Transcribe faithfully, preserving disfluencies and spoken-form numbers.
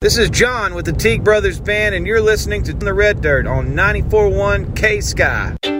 This is John with the Teague Brothers Band, and you're listening to The Red Dirt on ninety-four point one K-Sky.